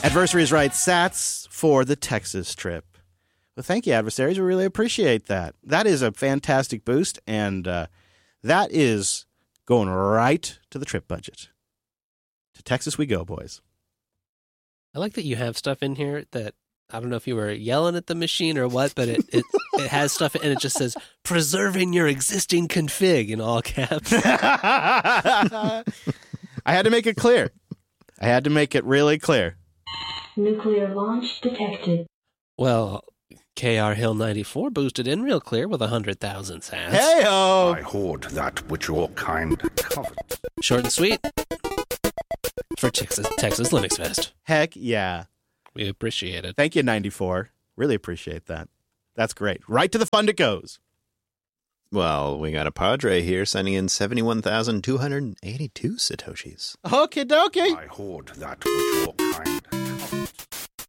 Adversaries write sats for the Texas trip. Well, thank you, adversaries. We really appreciate that. That is a fantastic boost, and that is going right to the trip budget. To Texas we go, boys. I like that you have stuff in here that, I don't know if you were yelling at the machine or what, but it has stuff and it just says, preserving your existing config in all caps. I had to make it clear. I had to make it really clear. Nuclear launch detected. Well, KR Hill 94 boosted in real clear with 100,000 sats. Hey-o! I hoard that which your kind covet. Short and sweet for Texas Linux Fest. Heck yeah. We appreciate it. Thank you, 94. Really appreciate that. That's great. Right to the fund it goes. Well, we got a Padre here sending in 71,282 Satoshis. Okie dokie. I hoard that which your kind covet.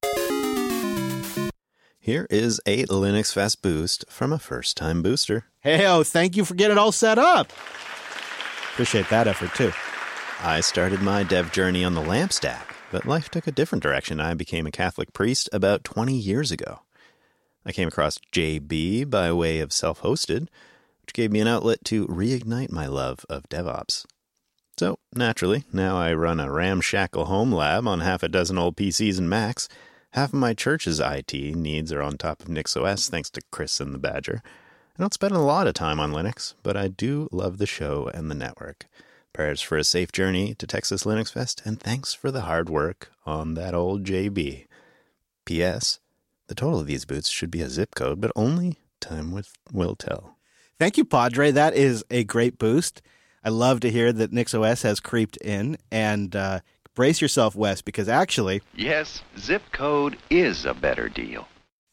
Here is a Linux Fest boost from a first-time booster. Hey-o, thank you for getting it all set up. Appreciate that effort, too. I started my dev journey on the LAMP stack, but life took a different direction. I became a Catholic priest about 20 years ago. I came across JB by way of self-hosted, which gave me an outlet to reignite my love of DevOps. So, naturally, now I run a ramshackle home lab on half a dozen old PCs and Macs. Half of my church's IT needs are on top of NixOS thanks to Chris and the Badger. I don't spend a lot of time on Linux, but I do love the show and the network. Prayers for a safe journey to Texas Linux Fest, and thanks for the hard work on that old JB. P.S. The total of these boots should be a zip code, but only time will tell. Thank you, Padre. That is a great boost. I love to hear that NixOS has creeped in, and brace yourself, Wes, because actually... Yes, zip code is a better deal.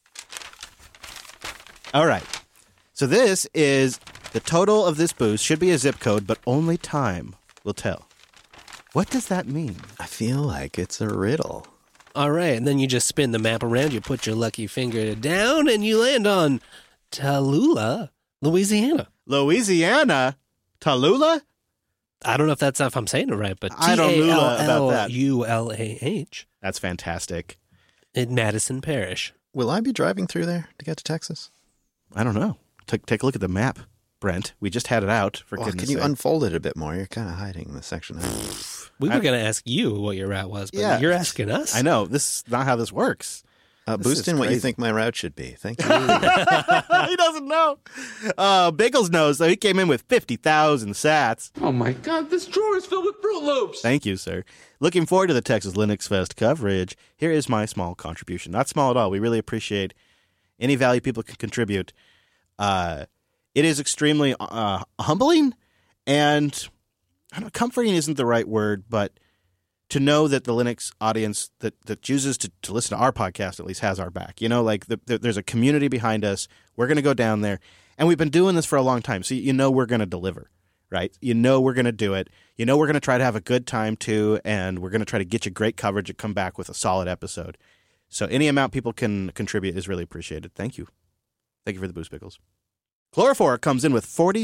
All right. So this is the total of this boost should be a zip code, but only time will tell. What does that mean? I feel like it's a riddle. All right, and then you just spin the map around, you put your lucky finger down, and you land on Tallulah, Louisiana. Louisiana? Tallulah? I don't know if I'm saying it right, but I don't know about that. Tallulah. That's fantastic. In Madison Parish. Will I be driving through there to get to Texas? I don't know. Take a look at the map, Brent. We just had it out, for goodness Can you sake. unfold it a bit more? You're kind of hiding the section. We were going to ask you what your route was, but you're asking us. I know. This is not how this works. Boost in what you think my route should be. Thank you. He doesn't know. Biggles knows, though. He came in with 50,000 sats. Oh my God, this drawer is filled with Fruit Loops. Thank you, sir. Looking forward to the Texas Linux Fest coverage. Here is my small contribution. Not small at all. We really appreciate any value people can contribute. It is extremely humbling and I don't know, comforting isn't the right word, but to know that the Linux audience that chooses to listen to our podcast at least has our back. You know, like there's a community behind us. We're going to go down there. And we've been doing this for a long time. So you know we're going to deliver, right? You know we're going to do it. You know we're going to try to have a good time too, and we're going to try to get you great coverage and come back with a solid episode. So any amount people can contribute is really appreciated. Thank you. Thank you for the boost, Pickles. Chlorophora comes in with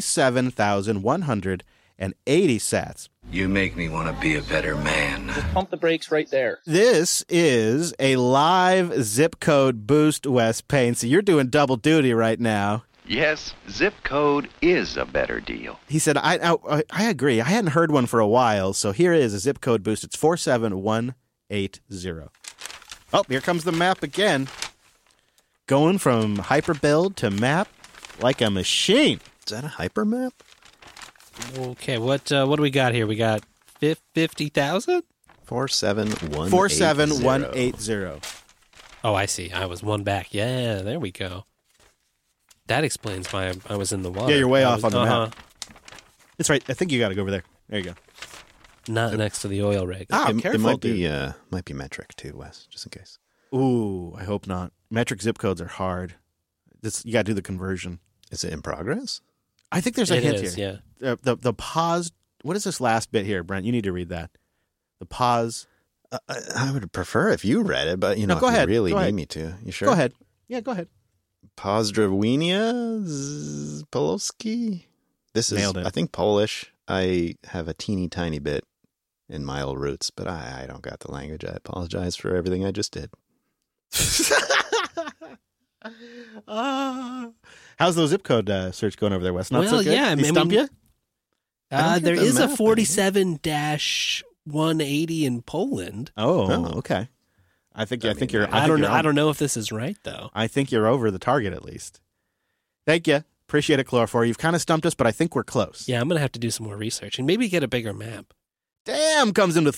47,180 sats. You make me want to be a better man. Just pump the brakes right there. This is a live zip code boost, Wes Payne. So you're doing double duty right now. Yes, zip code is a better deal. He said, I agree. I hadn't heard one for a while, so here is a zip code boost. It's 47180. Oh, here comes the map again. Going from hyperbuild to map like a machine. Is that a hyper map? Okay, what do we got here? We got 50,000? 47180. 47180. Oh, I see. I was one back. Yeah, there we go. That explains why I was in the water. Yeah, you're way off on the map. It's right. I think you got to go over there. There you go. Not next to the oil rig. Careful, it might dude. Might be metric too, Wes, just in case. Ooh, I hope not. Metric zip codes are hard. You got to do the conversion. Is it in progress? I think there's a hint here. Yeah. The pause. What is this last bit here, Brent? You need to read that. The pause. I would prefer if you read it, but go ahead. You really go need ahead. me to. You sure? Go ahead. Yeah, go ahead. Pozdrowienia Polski. This is, Nailed it. I think, Polish. I have a teeny tiny bit in my old roots, but I don't got the language. I apologize for everything I just did. How's the zip code search going over there, Wes? Not so good? Yeah, He stump you? There is a 47-180 in Poland. Oh, okay. I think you're. I don't know if this is right though. I think you're over the target at least. Thank you. Appreciate it, Chloroform. You've kind of stumped us, but I think we're close. Yeah, I'm gonna have to do some more research and maybe get a bigger map. Damn comes in with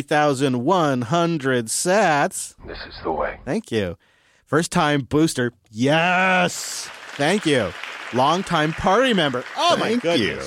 43,100 sats. This is the way. Thank you. First time booster. Yes. Thank you. Long time party member. Oh my goodness.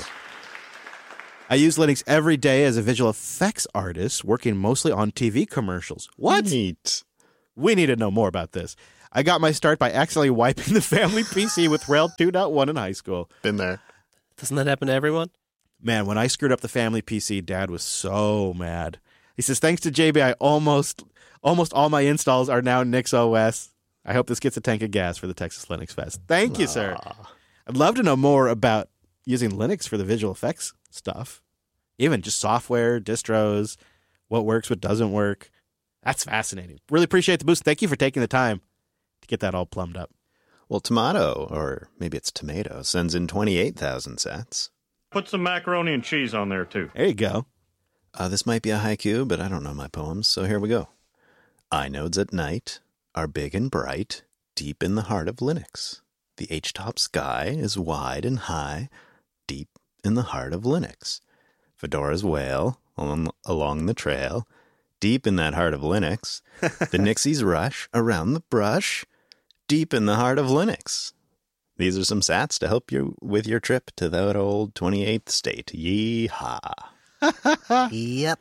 I use Linux every day as a visual effects artist, working mostly on TV commercials. What? Neat. We need to know more about this. I got my start by accidentally wiping the family PC with Rail 2.1 in high school. Been there. Doesn't that happen to everyone? Man, when I screwed up the family PC, Dad was so mad. He says, thanks to JB, I almost all my installs are now NixOS. I hope this gets a tank of gas for the Texas Linux Fest. Thank you, sir. I'd love to know more about using Linux for the visual effects stuff. Even just software, distros, what works, what doesn't work. That's fascinating. Really appreciate the boost. Thank you for taking the time to get that all plumbed up. Well, Tomato, or maybe it's Tomato, sends in 28,000 sats. Put some macaroni and cheese on there, too. There you go. This might be a haiku, but I don't know my poems, so here we go. Inodes at night are big and bright, deep in the heart of Linux. The H-top sky is wide and high, deep in the heart of Linux. Fedoras wail along the trail, deep in that heart of Linux. The Nixies rush around the brush, deep in the heart of Linux. These are some sats to help you with your trip to that old 28th state. Yeehaw. Yep.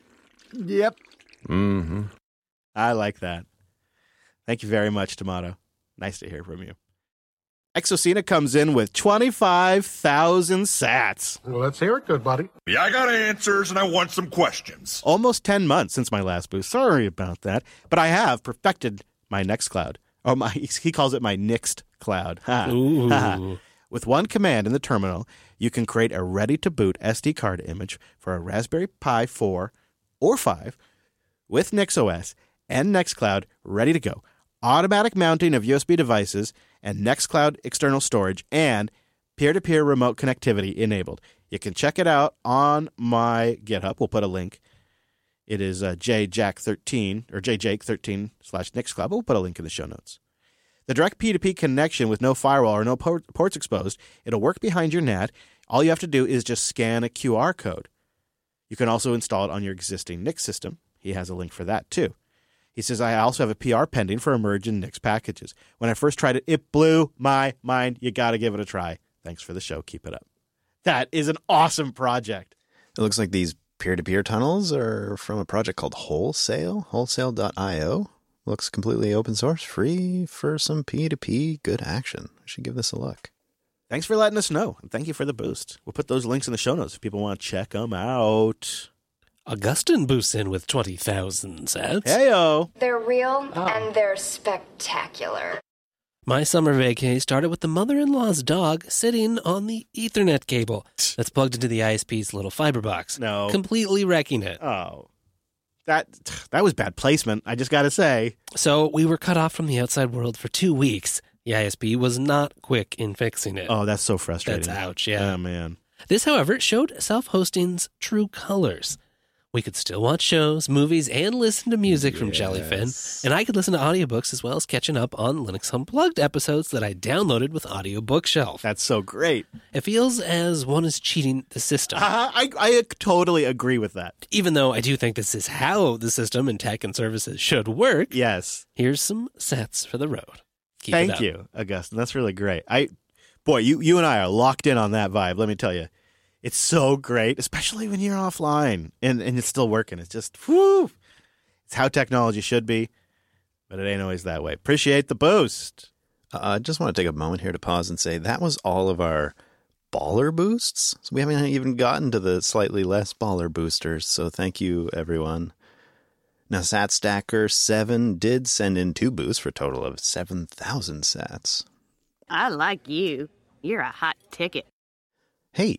Mm-hmm. I like that. Thank you very much, Tomato. Nice to hear from you. Exocena comes in with 25,000 sats. Well, let's hear it, good buddy. Yeah, I got answers and I want some questions. Almost 10 months since my last boost. Sorry about that. But I have perfected my Nextcloud. Oh, he calls it my Nixt cloud. With one command in the terminal, you can create a ready-to-boot SD card image for a Raspberry Pi 4 or 5 with NixOS and Nextcloud ready to go. Automatic mounting of USB devices and Nextcloud external storage and peer-to-peer remote connectivity enabled. You can check it out on my GitHub. We'll put a link. It is jjack13 or jjake13/Nixcloud. We'll put a link in the show notes. The direct P2P connection with no firewall or no ports exposed. It'll work behind your NAT. All you have to do is just scan a QR code. You can also install it on your existing Nix system. He has a link for that too. He says, I also have a PR pending for Emergent Nix packages. When I first tried it, it blew my mind. You got to give it a try. Thanks for the show. Keep it up. That is an awesome project. It looks like these peer-to-peer tunnels are from a project called Wholesale, wholesale.io. Looks completely open source, free for some P2P good action. I should give this a look. Thanks for letting us know. And thank you for the boost. We'll put those links in the show notes if people want to check them out. Augustine boosts in with 20,000 sats. Heyo. They're real and they're spectacular. My summer vacay started with the mother-in-law's dog sitting on the Ethernet cable that's plugged into the ISP's little fiber box. No. Completely wrecking it. Oh. That was bad placement, I just got to say. So we were cut off from the outside world for 2 weeks. The ISP was not quick in fixing it. Oh, that's so frustrating. That's ouch, yeah. Oh, man. This, however, showed self-hosting's true colors. We could still watch shows, movies, and listen to music from Jellyfin, and I could listen to audiobooks as well as catching up on Linux Unplugged episodes that I downloaded with Audio Bookshelf. That's so great. It feels as one is cheating the system. I totally agree with that. Even though I do think this is how the system and tech and services should work. Yes. Here's some sets for the road. Thank you, Augustine. That's really great. You and I are locked in on that vibe, let me tell you. It's so great, especially when you're offline and it's still working. It's just, whoo. It's how technology should be, but it ain't always that way. Appreciate the boost. I just want to take a moment here to pause and say that was all of our baller boosts. So we haven't even gotten to the slightly less baller boosters. So thank you, everyone. Now, SatStacker7 did send in 2 boosts for a total of 7,000 sats. I like you. You're a hot ticket. Hey,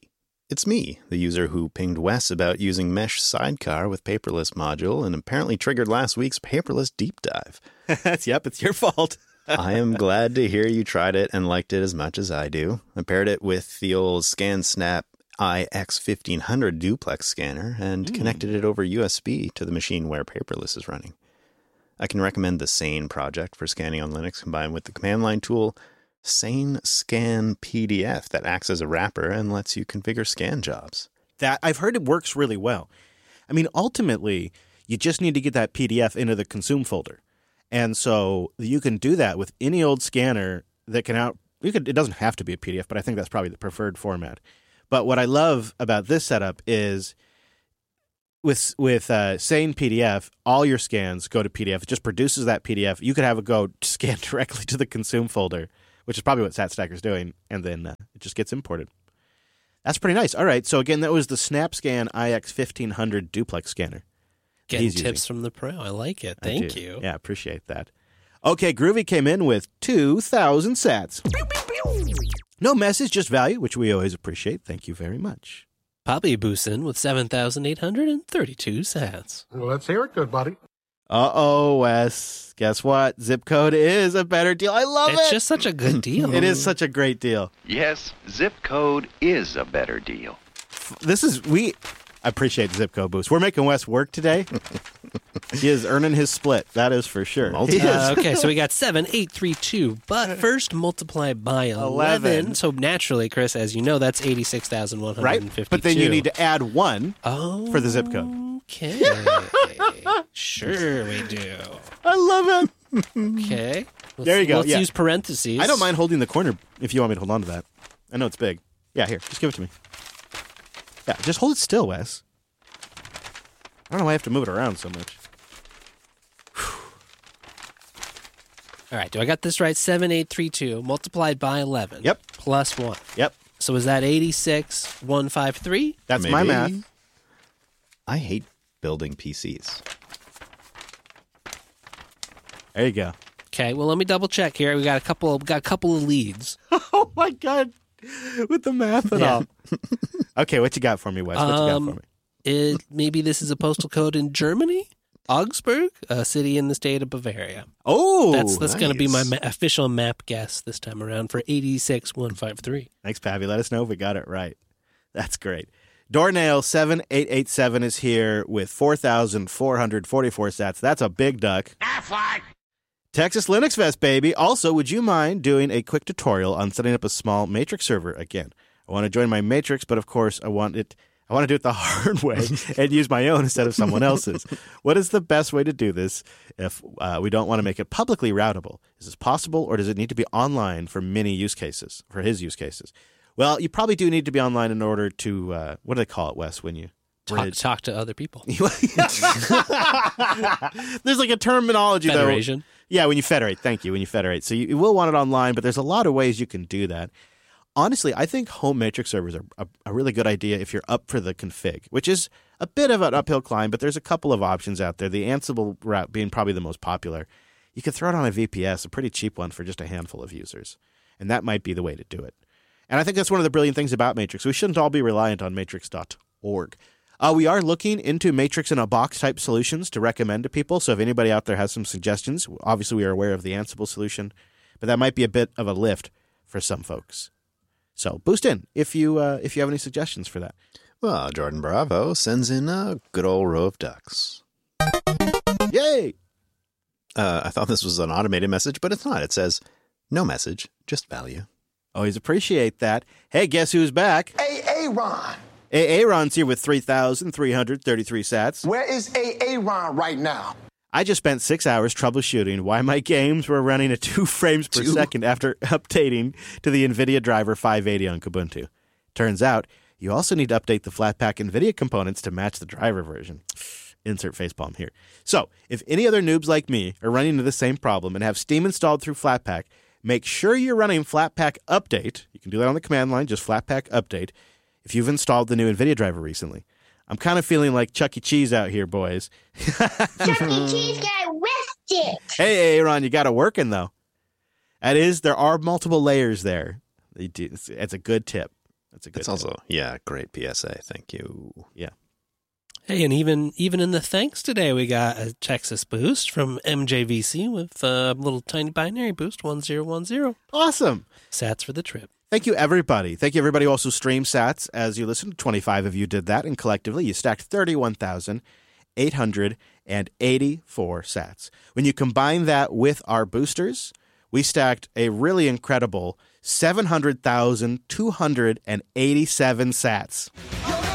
It's me, the user who pinged Wes about using Mesh Sidecar with Paperless module and apparently triggered last week's Paperless deep dive. Yep, it's your fault. I am glad to hear you tried it and liked it as much as I do. I paired it with the old ScanSnap iX1500 duplex scanner and connected it over USB to the machine where Paperless is running. I can recommend the Sane project for scanning on Linux combined with the command line tool Sane Scan PDF that acts as a wrapper and lets you configure scan jobs. That I've heard it works really well. I mean, ultimately, you just need to get that PDF into the consume folder. And so you can do that with any old scanner that can it doesn't have to be a PDF, but I think that's probably the preferred format. But what I love about this setup is with Sane PDF, all your scans go to PDF. It just produces that PDF. You could have it go scan directly to the consume folder, which is probably what SatStacker's doing, and then it just gets imported. That's pretty nice. All right, so again, that was the SnapScan iX1500 duplex scanner. Getting tips from the pro. I like it. Thank you. Yeah, appreciate that. Okay, Groovy came in with 2,000 sats. No message, just value, which we always appreciate. Thank you very much. Poppy Boosin with 7,832 sats. Well, let's hear it, good buddy. Uh-oh, Wes. Guess what? Zip code is a better deal. I love it. It's just such a good deal. It is such a great deal. Yes, zip code is a better deal. I appreciate Zip Code Boost. We're making Wes work today. He is earning his split. That is for sure. Okay, so we got 7,832, but first multiplied by 11. So naturally, Chris, as you know, that's 86,152. Right, but then you need to add 1 for the zip code. Okay. Sure we do. I love it. Okay. There you go. Let's use parentheses. I don't mind holding the corner if you want me to hold on to that. I know it's big. Yeah, here. Just give it to me. Yeah, just hold it still, Wes. I don't know why I have to move it around so much. All right, do I got this right? 7,832 multiplied by 11. Yep. Plus 1. Yep. So is that 86,153? That's Maybe. my math. I hate building PCs. There you go. Okay, well, let me double check here. We got a couple of leads. Oh, my God. With the math and all. Okay, what you got for me, Wes? What you got for me? Maybe this is a postal code in Germany? Augsburg, a city in the state of Bavaria. Oh, that's nice. going to be my official map guess this time around for 86,153. Thanks, Pappy. Let us know if we got it right. That's great. Doornail 7887 is here with 4,444 sats. That's a big duck. Texas Linux Fest, baby. Also, would you mind doing a quick tutorial on setting up a small Matrix server again? I want to join my Matrix, but of course I want to do it the hard way and use my own instead of someone else's. What is the best way to do this if we don't want to make it publicly routable? Is this possible, or does it need to be online for many use cases, for his use cases? Well, you probably do need to be online in order to, what do they call it, Wes, when you... Talk to other people. There's like a terminology, Federation. though. Yeah, when you federate. Thank you, when you federate. So you will want it online, but there's a lot of ways you can do that. Honestly, I think home Matrix servers are a really good idea if you're up for the config, which is a bit of an uphill climb, but there's a couple of options out there. The Ansible route being probably the most popular. You could throw it on a VPS, a pretty cheap one for just a handful of users, and that might be the way to do it. And I think that's one of the brilliant things about Matrix. We shouldn't all be reliant on matrix.org. We are looking into Matrix-in-a-box type solutions to recommend to people, so if anybody out there has some suggestions, obviously we are aware of the Ansible solution, but that might be a bit of a lift for some folks. So boost in if you have any suggestions for that. Well, Jordan Bravo sends in a good old row of ducks. Yay! I thought this was an automated message, but it's not. It says, no message, just value. Always appreciate that. Hey, guess who's back? Aaron. Aaron's here with 3,333 sats. Where is Aaron right now? I just spent 6 hours troubleshooting why my games were running at 2 frames per second after updating to the NVIDIA driver 580 on Kubuntu. Turns out, you also need to update the Flatpak NVIDIA components to match the driver version. Insert facepalm here. So, if any other noobs like me are running into the same problem and have Steam installed through Flatpak, make sure you're running Flatpak Update. You can do that on the command line, just Flatpak Update, if you've installed the new NVIDIA driver recently. I'm kind of feeling like Chuck E. Cheese out here, boys. Chuck E. Cheese guy whiffed it. Hey, Aaron, you got it working, though. There are multiple layers there. It's a good tip. That's a good. That's also great PSA. Thank you. Yeah. Hey, and even in the thanks today, we got a Texas boost from MJVC with a little tiny binary boost 1010. Awesome. Sats for the trip. Thank you, everybody. Thank you, everybody who also streamed Sats as you listened. 25 of you did that, and collectively you stacked 31,884 Sats. When you combine that with our boosters, we stacked a really incredible 700,287 Sats.